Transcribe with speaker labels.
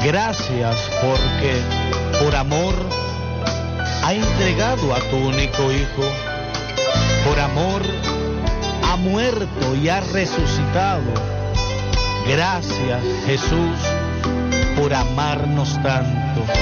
Speaker 1: Gracias porque por amor ha entregado a tu único Hijo. Por amor ha muerto y ha resucitado. Gracias, Jesús, por amarnos tanto.